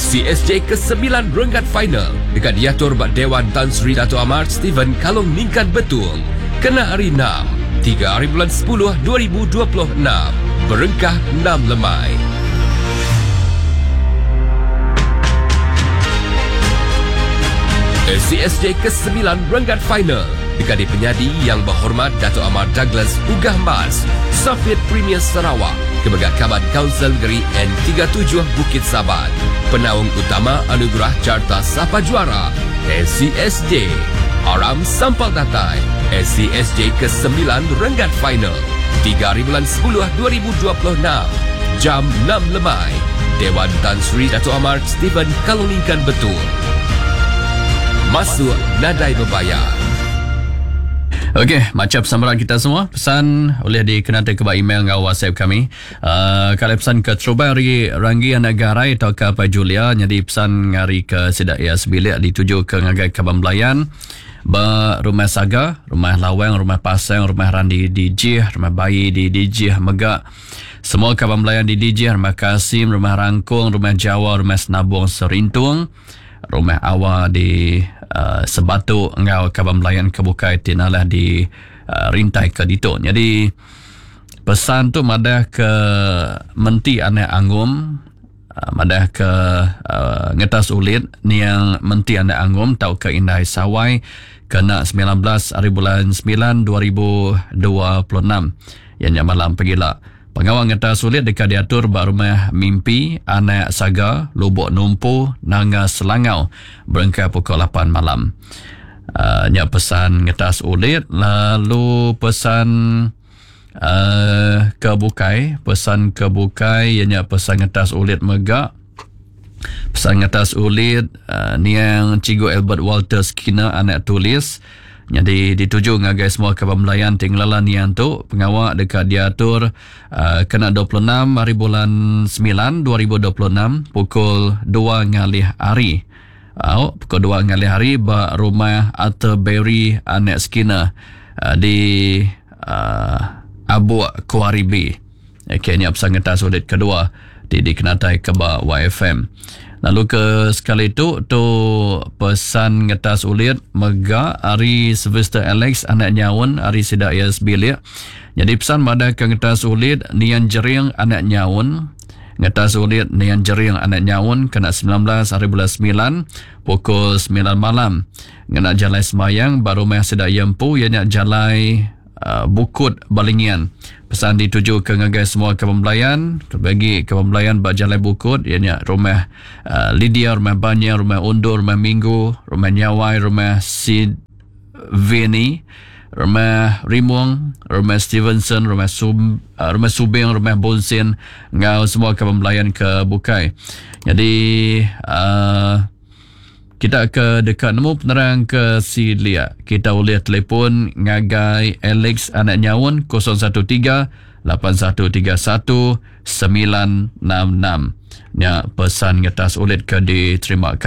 SCSJ ke-9 Renggat Final dekat diatur bak Dewan Tan Sri Dato' Amar Steven Kalong Ningkan Betul. Kena hari 6, 3 hari bulan 10 2026. Berengkah 6 lemai. SCSJ ke-9 Renggat Final dekat penyadi yang berhormat Dato' Amar Douglas Ugah Mas, Safid Premier Sarawak, Kebegak Kaban Kaunsil Negeri N37 Bukit Sabat, Penaung Utama Anugerah Carta Sapa Juara, SCSJ. Aram Sampal Datai, SCSJ ke-9 Renggat Final, 3 hari bulan 10 2026, jam 6 lemai. Dewan Tan Sri Dato' Amar Steven Kalong Ningkan Betul. Masuk nadai berbayar. Okey, macam sambutan kita semua, pesan boleh dikenali ke email dengan WhatsApp kami. Kalau pesan ke Trubari Ranggi Negara atau ke apa Julia, jadi pesan ngari ke Sidak Ia Sebilik dituju ke ngagai Kaban Belayan, Rumah Saga, Rumah Lawang, Rumah Pasang, Rumah Randi di Jih, Rumah Bayi di Jih Megak. Semua Kaban Belayan di Jih, Rumah Kasim, Rumah Rangkung, Rumah Jawa, Rumah Senabung Serintung, Rumah Awa di Sebatu ngau Kaban Belayan kebukai tinalah di Rintai ke Dito. Jadi pesan tu madah ke Menti Ane Angum, madah ke Ngetas Ulit ni yang Menti Ane Angum tau ke Indai Sawai kena 19 hari bulan 9 2026 yang malam pergilah. Pengawal Ngetas Ulit dekat diatur bak Rumah Mimpi Anak Saga Lubuk Numpu Nanga Selangau berengkai pukul 8 malam. Nyak pesan Ngetas Ulit. Lalu pesan Kebukai ianya pesan Ngetas Ulit Megak. Pesan Ngetas Ulit ni yang Cikgu Albert Walter Skinner anak tulis. Jadi dituju ngagai semua Kaban Belayan tinggalan yang tu pengawal dekat diatur kena 26 hari bulan 9 2026 pukul 2 ngalih hari. Pukul 2 ngalih hari ba rumah Arthur Berry anak Skinner di Abu Kuaribi. Kayaknya pesan Ngetas Ulit kedua dikenatai ke ba YFM. Lalu ke sekali tu pesan Ngetas Ulit Megak hari Sylvester Alex anak Nyawun hari Sidak Ia Sebilik. Jadi pesan pada ke Ngetas Ulit Nian Jering anak Nyawun. Ngetas Ulit Nian Jering anak Nyawun kena 19 hari bulan 9 pukul 9 malam. Ngena jalai semayang baru meh Sidak Ia Empu ianya jalai Bukut Balingian. Pesan dituju ke ngagai semua Kaban Belayan, terbagi Kaban Belayan bak Jalai Bukut ianya Rumah Lydia, Rumah Banyak, Rumah Undur, Rumah Minggu, Rumah Nyawai, Rumah Sidveni, Rumah Rimung, Rumah Stevenson, Rumah Subing, Rumah Bonsin, ngau semua Kaban Belayan ke Bukai. Jadi kita ke dekat nemu penerang ke Silia. Kita boleh telefon ngagai Alex anak Nyawun 013 8131 966. Ya, pesan Ngetas Ulit ke diterima.